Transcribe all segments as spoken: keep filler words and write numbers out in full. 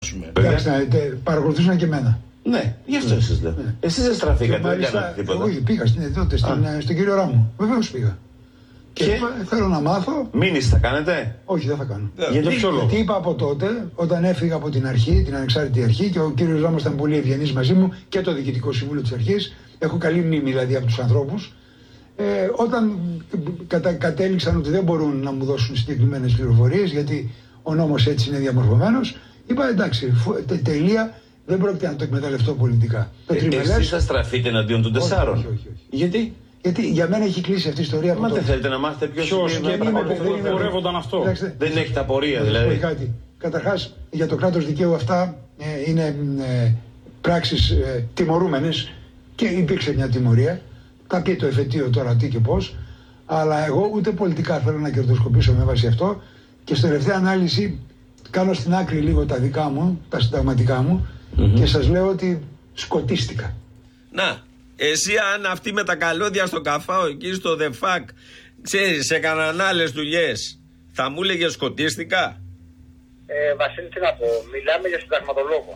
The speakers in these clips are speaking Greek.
περάσουμε. Εντάξει, παρακολουθούσαν και εμένα. Ναι, γι' αυτό εσείς λέτε. Ναι. Εσείς δεν στραφήκατε, δεν κάνατε τίποτα. Όχι, πήγα στην, τότε, στην, στον κύριο Ράμο. Βεβαίως πήγα. Και, και θέλω να μάθω. Μήνυση θα κάνετε? Όχι, δεν θα κάνω. Yeah. Γιατί, γιατί είπα από τότε, όταν έφυγα από την αρχή, την ανεξάρτητη αρχή, και ο κύριος Ράμος ήταν πολύ ευγενής μαζί μου και το Διοικητικό Συμβούλιο της Αρχής. Έχω καλή μνήμη δηλαδή από τους ανθρώπους. Ε, όταν κατα, κατέληξαν ότι δεν μπορούν να μου δώσουν συγκεκριμένες πληροφορίες, γιατί ο νόμος έτσι είναι διαμορφωμένος, είπα εντάξει, τε, τελεία, δεν πρόκειται να το εκμεταλλευτώ πολιτικά. Ε, τριμελές... Εσείς θα στραφείτε εναντίον των τεσσάρων? Όχι, όχι, όχι, όχι. Γιατί? Γιατί για μένα έχει κλείσει αυτή η ιστορία. Μα δεν θέλετε να μάθετε ποιος είναι που φορεύονταν αυτό? Κοιτάξτε, δεν έχει τα πορεία δηλαδή. Κάτι. Καταρχάς, για το κράτος δικαίου αυτά ε, είναι ε, πράξεις ε, τιμωρούμενες και υπήρξε μια τιμωρία. Θα πει το εφετείο τώρα τι και πώς. Αλλά εγώ ούτε πολιτικά θέλω να κερδοσκοπήσω με βάση αυτό. Και στο τελευταία ανάλυση κάνω στην άκρη λίγο τα δικά μου, τα συνταγματικά μου, mm-hmm. και σας λέω ότι σκοτίστηκα. Να, εσύ αν αυτοί με τα καλώδια στο καφάο εκεί στο The Fuck, ξέρεις, έκαναν άλλες δουλειές, θα μου έλεγε σκοτίστηκα? Ε, Βασίλη, τι να πω, μιλάμε για συνταγματολόγο.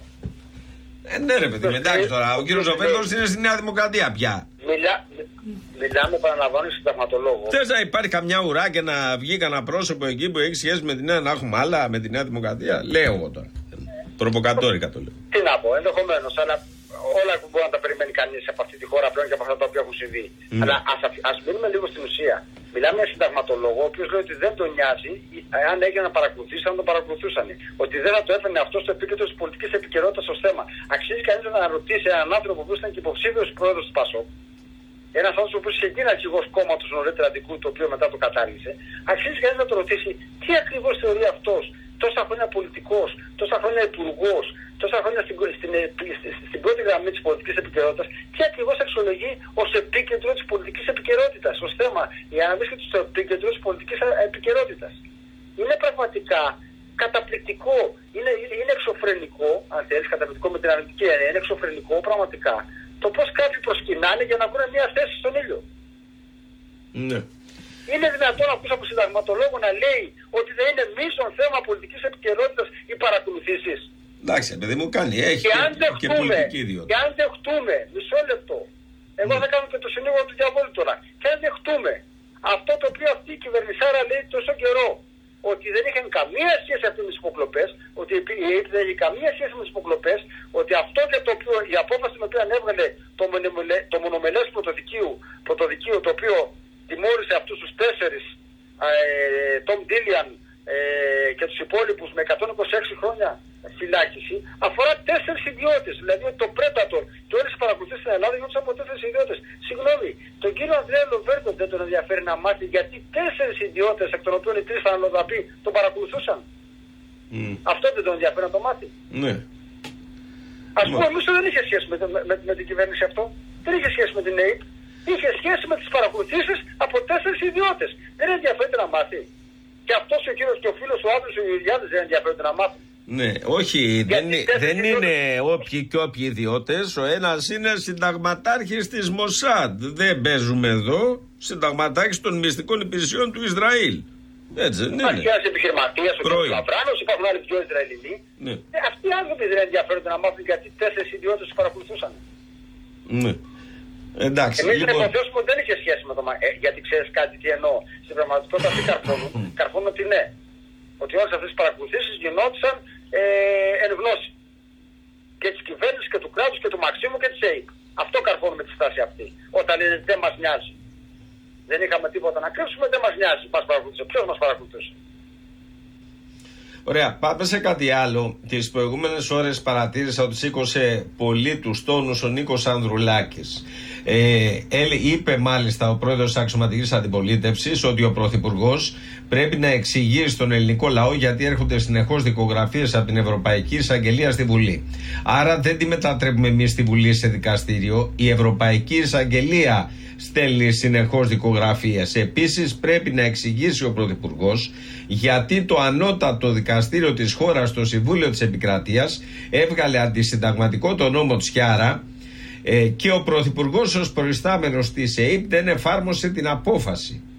Ε, ναι ρε παιδί, εντάξει τώρα, ο κύριος Ζωφέλος είναι στη Νέα Δημοκρατία πια. Μιλά, μιλάμε, παραλαμβάνω, συνταγματολόγο. Θες να υπάρχει καμιά ουρά και να βγει κανένα πρόσωπο εκεί που έχει σχέση με τη Νέα, να έχουμε άλλα με τη Νέα Δημοκρατία? Λέω εγώ τώρα. Προποκατόρικα το λέω. Τι να πω, ενδεχομένως, αλλά όλα που μπορεί να τα περιμένει κανείς από αυτή τη χώρα πλέον και από αυτά τα οποία έχουν συμβεί. Mm. Αλλά ας, ας μείνουμε λίγο στην ουσία. Μιλάμε για συνταγματολόγο, ο οποίος λέει ότι δεν τον νοιάζει αν έγινε να παρακολουθήσει, αν τον παρακολουθούσαν. Ότι δεν θα το έφερνε αυτό στο επίκεντρο της πολιτικής επικαιρότητας ως θέμα. Αξίζει κανείς να ρωτήσει έναν άνθρωπο που ήταν και υποψήφιος πρόεδρος του ΠΑΣΟΚ, ένας άνθρωπος που είχε γίνει αρχηγός κόμματος νωρίτερα δικού, το οποίο μετά το κατάργησε, αξίζει κανείς να το ρωτήσει τι ακριβώς θεωρεί αυτός, τόσα χρόνια πολιτικός, τόσα χρόνια υπουργός, τόσα χρόνια στην, στην, στην, στην πρώτη γραμμή της πολιτικής επικαιρότητας, τι ακριβώς αξιολογεί ως επίκεντρο της πολιτικής επικαιρότητας, ως θέμα, για να βρίσκεται στο επίκεντρο της πολιτικής επικαιρότητας. Είναι πραγματικά καταπληκτικό, είναι, είναι εξωφρενικό, αν θέλεις, καταπληκτικό με την αρνητική έννοια, είναι εξωφρενικό πραγματικά το πώς κάποιοι προσκυνάνε για να βρουν μια θέση στον ήλιο. Ναι. Είναι δυνατόν να ακούς από συνταγματολόγο να λέει ότι δεν είναι μείζον θέμα πολιτικής επικαιρότητας οι παρακολουθήσεις? Εντάξει, παιδί μου, κάνει, έχει και, και, αν δεχτούμε, και πολιτική ιδιότητα. Και αν δεχτούμε, μισό λεπτό, εγώ mm. θα κάνω και το συνήγορο του διαβόλου τώρα, και αν δεχτούμε αυτό το οποίο αυτή η κυβερνησάρα λέει τόσο καιρό, ότι δεν είχαν καμία σχέση αυτές τις υποκλοπές, ότι η ΕΕΠ δεν είχε καμία σχέση με τις υποκλοπές, ότι αυτό για το οποίο, η απόφαση την οποία έβγαλε το, μονομελε, το μονομελές πρωτοδικείο, πρωτοδικείο το οποίο τιμώρησε αυτούς τους τέσσερις, ε, Τόμ Ντίλιαν ε, και τους υπόλοιπους με εκατόν είκοσι έξι χρόνια φυλάκιση, αφορά τέσσερις ιδιώτες. Δηλαδή το Predator και όλες οι παρακολουθήσεις στην Ελλάδα γίνονται από τέσσερις ιδιώτες. Συγγνώμη, τον κύριο Ανδρέα Λοβέρντο δεν τον ενδιαφέρει να μάθει γιατί τέσσερις ιδιώτες, εκ των οποίων οι τρεις θα αναλογαπεί, τον παρακολουθούσαν? Mm. Αυτό δεν τον ενδιαφέρει να το μάθει? Ναι. Ας πούμε, εμείς δεν είχε σχέση με, με, με, με την κυβέρνηση αυτό. Δεν είχε σχέση με την ΕΕΠ. Είχε σχέση με τις παρακολουθήσεις από τέσσερις ιδιώτες. Δεν ενδιαφέρεται να μάθει? Και αυτός ο κύριος και ο φίλος ο Άδρος ο Γεωργιάδης δεν ενδιαφέρεται να μάθει? Ναι, όχι, δεν, δεν είναι όποιοι και όποιοι ιδιώτες. Ο ένας είναι συνταγματάρχης της Μοσάντ. Δεν παίζουμε εδώ. Συνταγματάρχης των μυστικών υπηρεσιών του Ισραήλ. Έτσι δεν είναι? Υπάρχει ένας επιχειρηματίας, ο κ. Λαβράνος, υπάρχουν άλλοι πιο Ισραηλινοί. Ναι. Ε, αυτοί οι άνθρωποι δεν ενδιαφέρονται να μάθουν γιατί τέσσερις ιδιώτες τους παρακολουθούσαν? Ναι. Εντάξει, εμείς λοιπόν... να υποθέσουμε ότι δεν είχε σχέση με το μα... ε, γιατί ξέρεις κάτι τι εννοώ. Στην πραγματικότητα αυτοί καρφώνουν, καρφώνουν ότι ναι. Ότι όλες αυτές τις παρακολουθήσεις γινόντουσαν ε, εν γνώση. Και της κυβέρνησης και του κράτους και του Μαξίμου και της ΕΕΠ. Αυτό καρφώνουμε τη στάση αυτή. Όταν λένε δεν μας νοιάζει. Δεν είχαμε τίποτα να κρύψουμε, δεν μας νοιάζει. Μας παρακολουθούσε. Ποιος μας παρακολουθούσε? Ωραία, πάμε σε κάτι άλλο. Τις προηγούμενες ώρες παρατήρησα ότι σήκωσε πολύ τους τόνους ο Νίκος Ανδρουλάκης. Ε, είπε μάλιστα ο πρόεδρος της Αξιωματικής Αντιπολίτευσης ότι ο Πρωθυπουργός πρέπει να εξηγεί στον ελληνικό λαό γιατί έρχονται συνεχώς δικογραφίες από την Ευρωπαϊκή Εισαγγελία στη Βουλή. Άρα δεν τη μετατρέπουμε εμείς στη Βουλή σε δικαστήριο. Η Ευρωπαϊκή Εισαγγελία στέλνει συνεχώς δικογραφίες. Επίσης πρέπει να εξηγήσει ο Πρωθυπουργός γιατί το ανώτατο δικαστήριο της χώρας, το Συμβούλιο της Επικρατείας, έβγαλε αντισυνταγματικό το νόμο Τσιάρα ε, και ο Πρωθυπουργός ως προϊστάμενος της ΕΕΠ δεν εφάρμοσε την απόφαση.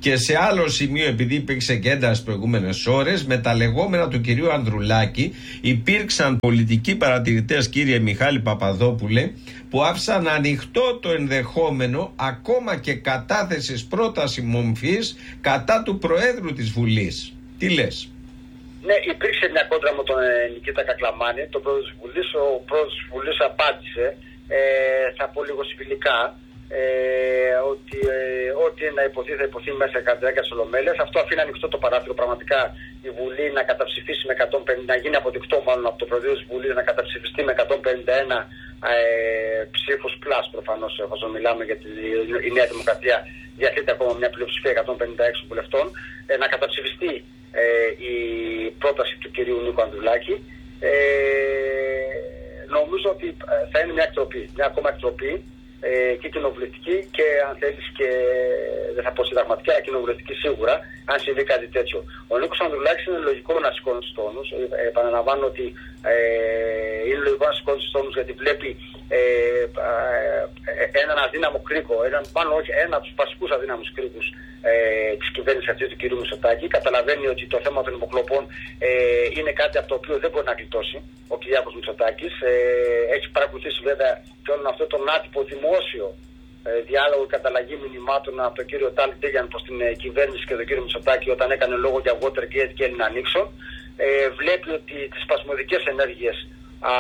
Και σε άλλο σημείο, επειδή υπήρξε και ένταση προηγούμενες ώρες, με τα λεγόμενα του κυρίου Ανδρουλάκη, υπήρξαν πολιτικοί παρατηρητές, κύριε Μιχάλη Παπαδόπουλε, που άφησαν ανοιχτό το ενδεχόμενο ακόμα και κατάθεσης πρόταση μομφής κατά του Προέδρου της Βουλής. Τι λες? Ναι, υπήρξε μια κόντρα με τον ε, Νικήτα Κακλαμάνη, τον πρόεδρο της Βουλής. Ο πρόεδρος της Βουλής απάντησε, ε, θα πω λίγο συμβιλικά, ε, ότι ε, ό,τι να υποθεί θα υποθεί μέσα κατά τη διάρκεια της Ολομέλειας. Αυτό αφήνει ανοιχτό το παράθυρο πραγματικά η Βουλή να καταψηφίσει με εκατόν πενήντα, να γίνει αποδεικτό μάλλον από το Προεδρείο της Βουλής να καταψηφιστεί με εκατόν πενήντα ένα ε, ψήφους πλάς προφανώς, εφόσον μιλάμε για τη η Νέα Δημοκρατία διαθέτει ακόμα μια πλειοψηφία εκατόν πενήντα έξι βουλευτών, ε, να καταψηφιστεί ε, η πρόταση του κυρίου Νίκου Ανδρουλάκη. Ε, νομίζω ότι θα είναι μια εκτροπή, μια ακόμα εκτροπή ε, και κοινοβουλευτική και αν θέλεις και δεν θα πω συνταγματική, αλλά κοινοβουλευτική σίγουρα, αν συμβεί κάτι τέτοιο. Ο Νίκος Ανδρουλάκης είναι λογικό να σηκώνει τους τόνους. Ε, επαναλαμβάνω ότι ε, είναι λογικό να σηκώνει τους τόνους γιατί βλέπει ε, ε, έναν αδύναμο κρίκο, έναν, μάλλον όχι, ένα από τους βασικούς αδύναμους κρίκους ε, της κυβέρνησης αυτής του κ. Μητσοτάκη. Καταλαβαίνει ότι το θέμα των υποκλοπών ε, είναι κάτι από το οποίο δεν μπορεί να γλιτώσει ο Κυριάκος Μητσοτάκης. Ε, έχει παρακολουθήσει βέβαια και όλο αυτό τον άτυπο δημόσιο ε, διάλογο και ανταλλαγή μηνυμάτων από τον κύριο Τάλι Ντέγιαν προς την ε, κυβέρνηση και τον κύριο Μητσοτάκη όταν έκανε λόγο για Watergate και Έλληνα Νίξον. Ε, βλέπει ότι τις σπασμωδικές ενέργειες α,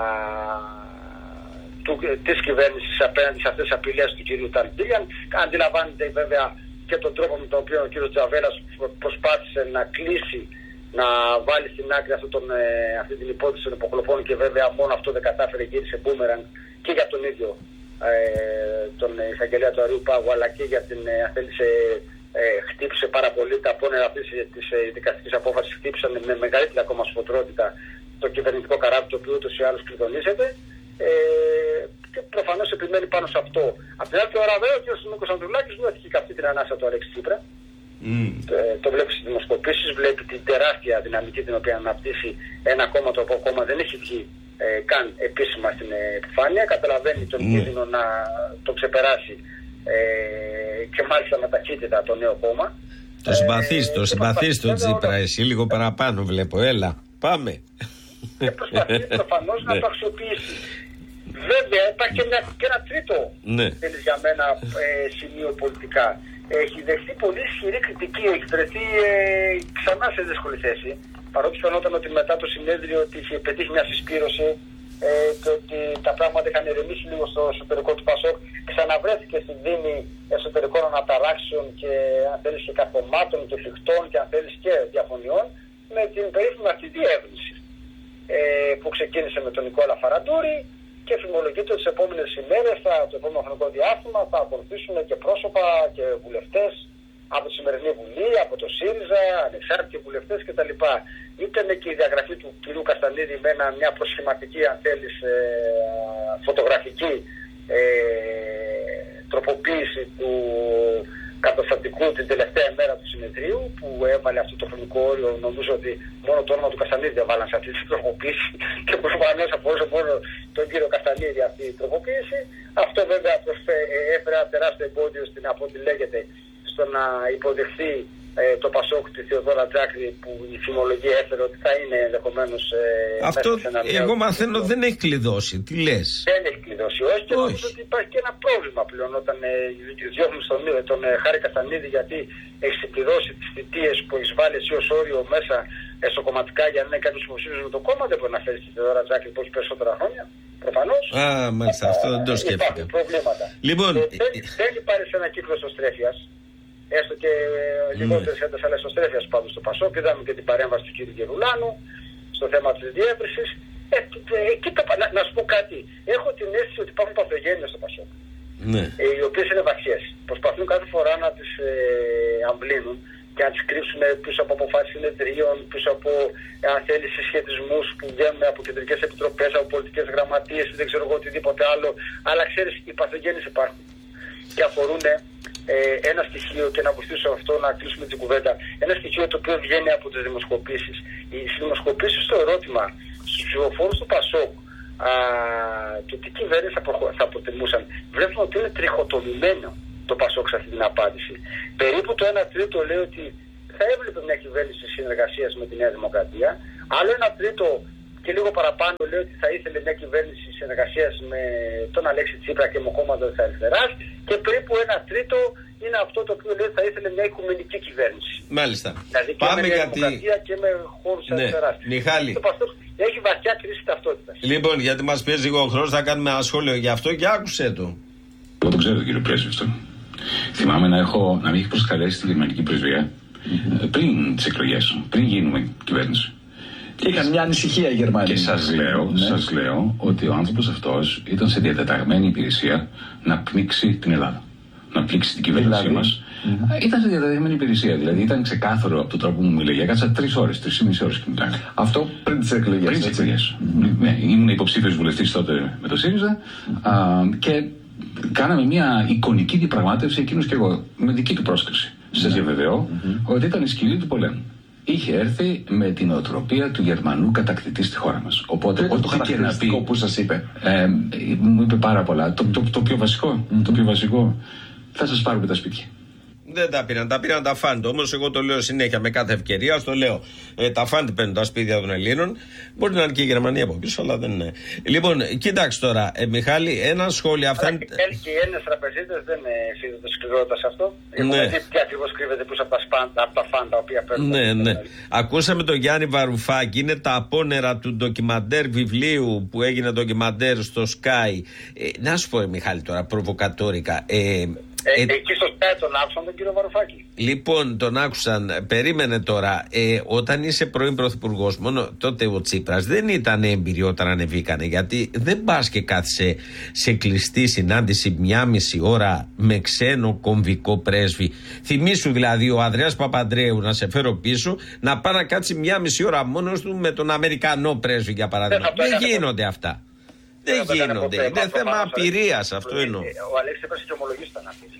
του, της κυβέρνησης απέναντι σε αυτές τις απειλές του κυρίου Τάλι Ντέγιαν. Αντιλαμβάνεται βέβαια και τον τρόπο με τον οποίο ο κύριος Τζαβέλας προσπάθησε να κλείσει, να βάλει στην άκρη αυτή, τον, ε, αυτή την υπόθεση των υποκλοπών και βέβαια μόνο αυτό δεν κατάφερε, γύρισε μπούμεραν και για τον ίδιο ε, τον εισαγγελέα του Αριού Πάγου αλλά και για την, ε, θέλησε, ε, χτύπησε πάρα πολύ τα απόνερα αυτής της ε, δικαστικής απόφασης, χτύπησαν με μεγαλύτερη ακόμα σφοδρότητα το κυβερνητικό καράβι το οποίο ούτως ή άλλως κλειδονίζεται. Ε, και προφανώς επιμένει πάνω σε αυτό. Απ' την άλλη ώρα βέβαια ο κ. Νίκος Ανδρουλάκης δεν έχει αυτή την ανάσα του Αλέξη Τσίπρα. Mm. Το, το βλέπει στις δημοσκοπήσεις, βλέπει την τεράστια δυναμική την οποία αναπτύσσει ένα κόμμα το οποίο κόμμα δεν έχει βγει ε, καν επίσημα στην επιφάνεια. Καταλαβαίνει τον mm. κίνδυνο να το ξεπεράσει ε, και μάλιστα με ταχύτητα το νέο κόμμα. Το συμπαθείς, ε, το συμπαθείς το Τσίπρα, εσύ λίγο παραπάνω βλέπω, έλα, πάμε. Και προσπαθεί προφανώς να το αξιοποιήσει. Βέβαια υπάρχει και, μια, και ένα τρίτο ναι. για μένα ε, σημείο πολιτικά. Έχει δεχτεί πολύ ισχυρή κριτική, έχει βρεθεί ε, ξανά σε δύσκολη θέση. Παρότι φαινόταν ότι μετά το συνέδριο ότι είχε πετύχει μια συσπήρωση ε, και ότι τα πράγματα είχαν ηρεμήσει λίγο στο εσωτερικό του ΠΑΣΟΚ, ξαναβρέθηκε στην δίνη εσωτερικών αναταράξεων και αν θέλεις και καθομάτων και φυκτών και αν θέλεις και διαφωνιών με την περίφημη αυτή διεύρυνση ε, που ξεκίνησε με τον Νικόλα Φαραντούρη. Και φημολογείται ότι τις επόμενες ημέρες, το επόμενο χρονικό διάστημα, θα ακολουθήσουν και πρόσωπα και βουλευτές από τη σημερινή Βουλή, από το ΣΥΡΙΖΑ, ανεξάρτητοι βουλευτές κτλ. Ήταν και η διαγραφή του κ. Καστανίδη με ένα, μια προσχηματική, αν θέλεις, ε, φωτογραφική ε, τροποποίηση του καταστατικού την τελευταία μέρα του συνεδρίου που έβαλε αυτό το χρονικό όριο. Νομίζω ότι μόνο το όνομα του Καστανίδη δεν βάλαν σε αυτή την τροποποίηση και προφανώς αφορούσε μόνο τον κύριο Καστανίδη αυτή η τροποποίηση. Αυτό βέβαια έφερε ένα τεράστιο εμπόδιο στην, από ό,τι λέγεται, στο να υποδεχθεί ε, το Πασόκ τη Θεοδόρα Τζάκρη που η φημολογία έφερε ότι θα είναι ενδεχομένως. Ε, αυτό εγώ μαθαίνω δεν έχει κλειδώσει. Τι λες? Δεν έχει κλειδώσει, όχι. Και νομίζω ότι υπάρχει και ένα πρόβλημα πλέον όταν ε, διώχνουν στον τον ε, Χάρη Καστανίδη γιατί έχει συμπληρώσει τις θητείες που έχει βάλει εσύ ως όριο μέσα εσωκομματικά για να είναι κάποιος υποψήφιος με το κόμμα. Δεν μπορεί να φέρει τη Θεοδόρα Τζάκρη που έχει περισσότερα χρόνια. Προφανώς. Α, μάλιστα, αυτό δεν το σκέφτηκα. Υπάρχουν προβλήματα. Λοιπόν, ε, θέλει πάρει σε ένα κύκλο εσωστρέφειας. Έστω και mm. λιγότερες έντασες αλλά εσωστρέφειας πάντως στο Πασόκ. Είδαμε και την παρέμβαση του κ. Γερουλάνου στο θέμα της διεύρυνσης. Ε, εκεί το, να, να σου πω κάτι. Έχω την αίσθηση ότι υπάρχουν παθογένειες στο Πασόκ. Ναι. Ε, οι οποίες είναι βαθιές. Προσπαθούν κάθε φορά να τις ε, αμβλύνουν και να τις κρύψουν πίσω από αποφάσεις συνεδρίων, πίσω από αν θέλει συσχετισμούς που βγαίνουν από κεντρικές επιτροπές, από πολιτικές γραμματείες ή δεν ξέρω εγώ οτιδήποτε άλλο. Αλλά ξέρεις, οι παθογένειες υπάρχουν και αφορούν ε, ένα στοιχείο και να βοηθήσω αυτό να κλείσουμε την κουβέντα. Ένα στοιχείο το οποίο βγαίνει από τις δημοσκοπήσεις. Οι δημοσκοπήσεις στο ερώτημα στους ψηφοφόρους του ΠΑΣΟΚ και τι κυβέρνηση θα, προχω... θα αποτιμούσαν, βλέπουμε ότι είναι τριχοτομημένο το Πασόκ σε αυτή την απάντηση. Περίπου το ένα τρίτο λέει ότι θα έβλεπε μια κυβέρνηση συνεργασίας με τη Νέα Δημοκρατία. Άλλο ένα τρίτο και λίγο παραπάνω λέει ότι θα ήθελε μια κυβέρνηση συνεργασίας με τον Αλέξη Τσίπρα και με το κόμμα της Αριστεράς. Και περίπου ένα τρίτο είναι αυτό το οποίο λέει ότι θα ήθελε μια οικουμενική κυβέρνηση. Μάλιστα. Δηλαδή και Πάμε με Νέα γιατί... Δημοκρατία και με χώρους της ναι. Αριστεράς. Μιχάλη. Το Πασόκ έχει βαθιά κρίση ταυτότητας. Λοιπόν, γιατί μας πιέζει λίγο ο χρόνος, θα κάνουμε ένα σχόλιο γι' αυτό και άκουσε το. Εγώ τον ξέρω τον κύριο πρέσβη αυτό. Θυμάμαι να, έχω, να με έχει προσκαλέσει στη γερμανική πρεσβεία mm-hmm. πριν τις εκλογές, πριν γίνουμε κυβέρνηση. Και είχαν μια ανησυχία οι Γερμανοί. Και σας λέω, ναι. σας λέω ότι ο άνθρωπος αυτός ήταν σε διατεταγμένη υπηρεσία να πνίξει την Ελλάδα. Να πνίξει την κυβέρνησή δηλαδή, μας. Mm-hmm. Ήταν σε διατεταγμένη υπηρεσία. Δηλαδή ήταν ξεκάθαρο από τον τρόπο που μου μιλάει. Κάτσα τρεις ώρες, τρεις ή μισή ώρες και μετά. Αυτό πριν τις εκλογές. Πριν τις εκλογές. Mm-hmm. Ναι, ήμουν υποψήφιος βουλευτής τότε με το ΣΥΡΙΖΑ mm-hmm. α, και κάναμε μια εικονική διαπραγμάτευση εκείνος και εγώ με δική του πρόσκληση. Mm-hmm. Σας διαβεβαιώ mm-hmm. ότι ήταν η σκυλή του πολέμου. Είχε έρθει με την οτροπία του Γερμανού κατακτητή στη χώρα μας. Οπότε, ό,τι το και να πει. Που σας είπε. Ε, μου είπε πάρα πολλά. Το, το, το, πιο βασικό, mm-hmm. το πιο βασικό, θα σας πάρουμε τα σπίτια. Δεν τα πήραν, τα πήραν τα φαντ. Όμως, εγώ το λέω συνέχεια με κάθε ευκαιρία. Το λέω. Ε, τα φαντ παίρνουν τα σπίτια των Ελλήνων. Μπορεί να είναι και η Γερμανία από πίσω, αλλά δεν είναι. Λοιπόν, κοίταξε τώρα, ε, Μιχάλη, ένα σχόλιο. Αυτά... Αλλά και, και οι Έλληνες τραπεζίτες δεν φύγουν τη σκληρότητα σε αυτό. Ναι. Έχουμε δει τι ακριβώς κρύβεται πίσω από τα, σπάντα, από τα φαντ τα οποία παίρνουν. Ναι, ναι. Ακούσαμε τον Γιάννη Βαρουφάκη. Είναι τα απόνερα του ντοκιμαντέρ βιβλίου που έγινε ντοκιμαντέρ στο Sky. Ε, να σου πω, Μιχάλη, τώρα προβοκατόρικα. Ε, Ε, ε, εκεί στο Sky τον άκουσαν τον κύριο Βαρουφάκη. Λοιπόν, τον άκουσαν. Περίμενε τώρα. Ε, όταν είσαι πρώην πρωθυπουργός, μόνο τότε ο Τσίπρας δεν ήταν έμπειροι όταν ανεβήκανε. Γιατί δεν πας και κάθισε σε κλειστή συνάντηση μια μισή ώρα με ξένο κομβικό πρέσβη. Θυμήσου δηλαδή ο Ανδρέας Παπαντρέου, να σε φέρω πίσω, να πάει να κάτσει μια μισή ώρα μόνος του με τον Αμερικανό πρέσβη, για παράδειγμα. Δεν, δεν γίνονται αυτά. Δεν γίνονται. Είναι θέμα απειρίας, αυτό εννοώ. Ο Αλέξης έπρεπε και ομολογήσει ήταν άπειρη.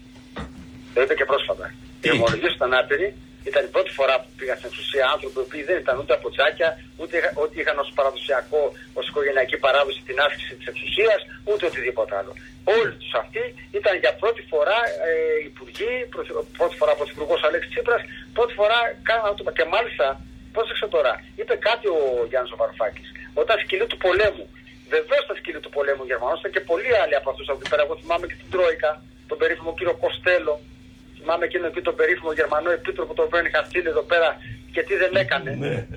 Το είπε και πρόσφατα. Η ομολογήση ήταν άπειρη. Ήταν η πρώτη φορά που πήγαν στην εξουσία άνθρωποι που δεν ήταν ούτε από τζάκια, ούτε ότι είχαν ως παραδοσιακό, ως οικογενειακή παράδοση την άσκηση της εξουσίας, ούτε οτιδήποτε άλλο. Όλοι τους αυτοί ήταν για πρώτη φορά ε, υπουργοί, πρώτη φορά πρωθυπουργός Αλέξης Τσίπρας, πρώτη φορά κάνανε το. Και μάλιστα, πρόσεξε τώρα, είπε κάτι ο Γιάννης Βαρουφάκης. Όταν σκυλή του πολέμου. Βεβαίως στα σκύλη του πολέμου Γερμανός, ήταν και πολλοί άλλοι από αυτούς από εκεί πέρα. Εγώ θυμάμαι και την Τρόικα, τον περίφημο κύριο Κοστέλο. Θυμάμαι εκείνο εκεί τον περίφημο Γερμανό επίτροπο, τον οποίο είχαν στείλει εδώ πέρα και τι δεν έκανε.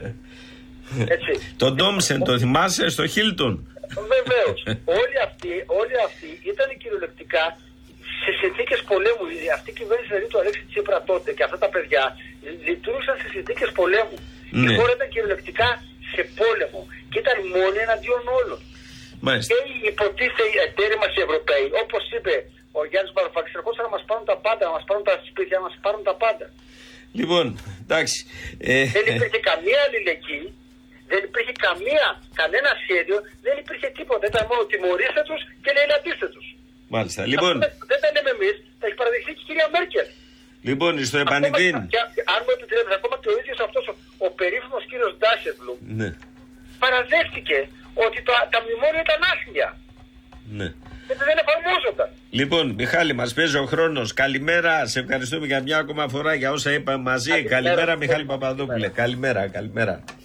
Έτσι. Τον Ντόμσεν, το θυμάσαι, στο Χίλτον. Βεβαίως. όλοι, αυτοί, όλοι αυτοί ήταν κυριολεκτικά σε συνθήκες πολέμου. Αυτή η κυβέρνηση δηλαδή του Αλέξη Τσίπρα τότε και αυτά τα παιδιά λειτουργούσαν σε συνθήκες πολέμου. Ναι. Η χώρα ήταν κυριολεκτικά σε πόλεμο και ήταν μόνοι εναντίον όλων. Μάλιστα. Και οι υποτίθεται εταίροι μας οι Ευρωπαίοι, όπως είπε ο Γιάννης Βαρουφάκης, ερχόντουσαν να μας πάρουν τα πάντα, να μας πάρουν τα σπίτια, να μας πάρουν τα πάντα. Λοιπόν, εντάξει. Ε... Δεν υπήρχε καμία αλληλεγγύη, δεν υπήρχε καμία, κανένα σχέδιο, δεν υπήρχε τίποτα. Ήταν μόνο τιμωρήστε τους και λαιλατίστε τους. Μάλιστα. Λοιπόν... Αυτό δεν τα λέμε εμείς, τα έχει παραδεχθεί και η κυρία Μέρκελ. Λοιπόν, στο επανειδήν. Αν μου επιτρέπετε, ακόμα και ο ίδιος αυτός ο, ο περίφημος κύριος Ντάσεμπλουμ ναι. παραδέχτηκε ότι τα, τα μνημόνια ήταν άσχημια. Ναι. Γιατί δεν εφαρμόζονταν. Λοιπόν, Μιχάλη, μας παίζει ο χρόνος. Καλημέρα, σε ευχαριστούμε για μια ακόμα φορά για όσα είπαμε μαζί. Καλημέρα, Καλημέρα Μιχάλη Παπαδόπουλε. Καλημέρα, καλημέρα.